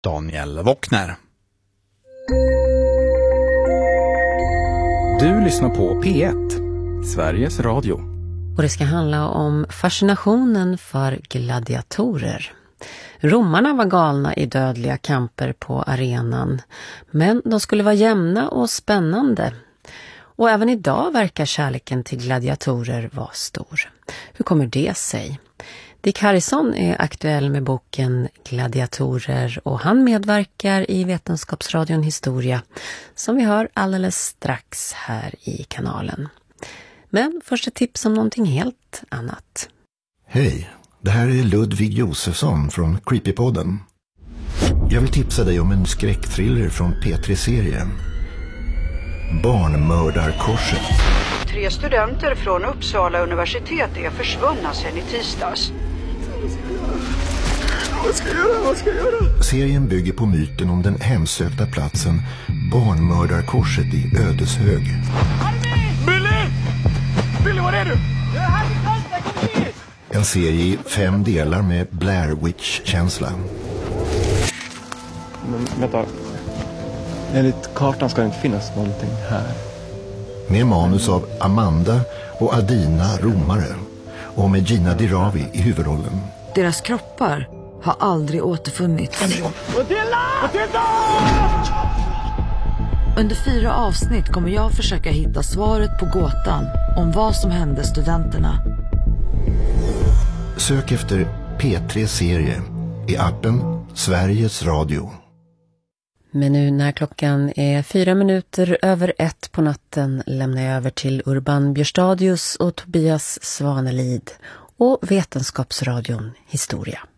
Daniel Wockner. Du lyssnar på P1, Sveriges Radio. Och det ska handla om fascinationen för gladiatorer. Romarna var galna i dödliga kamper på arenan, men de skulle vara jämna och spännande. Och även idag verkar kärleken till gladiatorer vara stor. Hur kommer det sig? Dick Harrison är aktuell med boken Gladiatorer och han medverkar i Vetenskapsradion Historia som vi hör alldeles strax här i kanalen. Men först ett tips om någonting helt annat. Hej, det här är Ludvig Josefsson från Creepypodden. Jag vill tipsa dig om en skräckthriller från P3-serien. Barnmördarkorset. 3 studenter från Uppsala universitet är försvunna sedan i tisdags. Vad ska jag göra? Serien bygger på myten om den hemsökta platsen Barnmördarkorset i Ödeshög. Billy, var är du? Jag är här i Karlstad, kom hit! En serie i 5 delar med Blair Witch-känsla. Men vänta, enligt kartan ska det inte finnas någonting här. Med manus av Amanda och Adina Romare och med Gina Dirawi i huvudrollen. Deras kroppar har aldrig återfunnits. Matilda! Under 4 avsnitt kommer jag försöka hitta svaret på gåtan om vad som hände studenterna. Sök efter P3-serie i appen Sveriges Radio. Men nu när klockan är 1:04 på natten lämnar jag över till Urban Björstadius och Tobias Svanelid och Vetenskapsradion Historia.